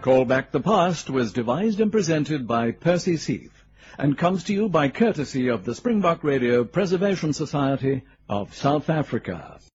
Call Back the Past was devised and presented by Percy Seith and comes to you by courtesy of the Springbok Radio Preservation Society of South Africa.